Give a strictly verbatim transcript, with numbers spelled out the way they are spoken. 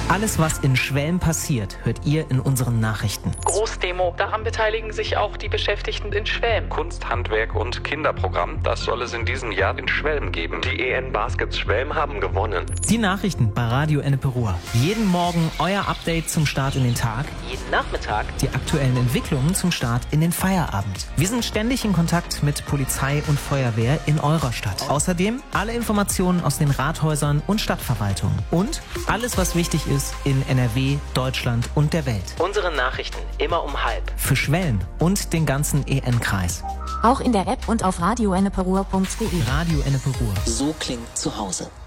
Alles, was in Schwelm passiert, hört ihr in unseren Nachrichten. Großdemo, daran beteiligen sich auch die Beschäftigten in Schwelm. Kunst, Handwerk und Kinderprogramm, das soll es in diesem Jahr in Schwelm geben. Die E N Baskets Schwelm haben gewonnen. Die Nachrichten bei Radio Ennepe-Ruhr. Jeden Morgen euer Update zum Start in den Tag. Jeden Nachmittag die aktuellen Entwicklungen zum Start in den Feierabend. Wir sind ständig in Kontakt mit Polizei und Feuerwehr in eurer Stadt. Außerdem alle Informationen aus den Rathäusern und Stadtverwaltungen. Und alles, was wichtig ist in N R W, Deutschland und der Welt. Unsere Nachrichten immer um halb. Für Schwelm und den ganzen E N-Kreis. Auch in der App und auf radio ennepe ruhr punkt de. Radio Ennepe-Ruhr. So klingt zu Hause.